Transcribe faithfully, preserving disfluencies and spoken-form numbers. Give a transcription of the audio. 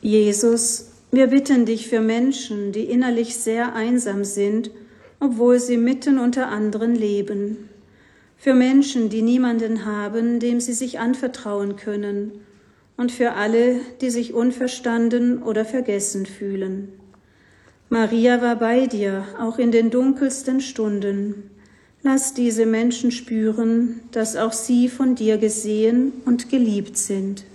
Jesus, wir bitten dich für Menschen, die innerlich sehr einsam sind, obwohl sie mitten unter anderen leben. Für Menschen, die niemanden haben, dem sie sich anvertrauen können. Und für alle, die sich unverstanden oder vergessen fühlen. Maria war bei dir, auch in den dunkelsten Stunden. Lass diese Menschen spüren, dass auch sie von dir gesehen und geliebt sind.